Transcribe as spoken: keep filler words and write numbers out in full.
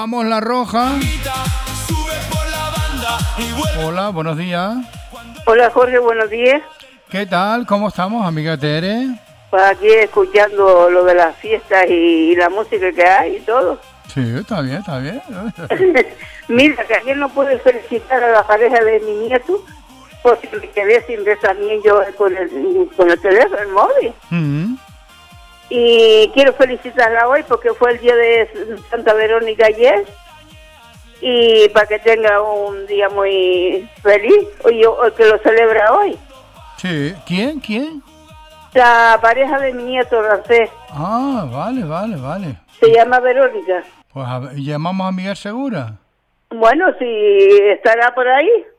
Vamos La Roja. Hola, buenos días. Hola Jorge, buenos días. ¿Qué tal? ¿Cómo estamos, amiga Tere? Pues aquí escuchando lo de las fiestas y, y la música que hay y todo. Sí, está bien, está bien. Mira, que ayer no pude felicitar a la pareja de mi nieto porque me quedé sin ver también yo con el, con el teléfono, el móvil. Mm. Y quiero felicitarla hoy porque fue el día de Santa Verónica ayer. Y para que tenga un día muy feliz, o, yo, o que lo celebra hoy. Sí. ¿Quién? ¿Quién? La pareja de mi nieto, Rancés. Ah, vale, vale, vale. Se llama Verónica. Pues a ver, llamamos a Miguel Segura. Bueno, si estará por ahí.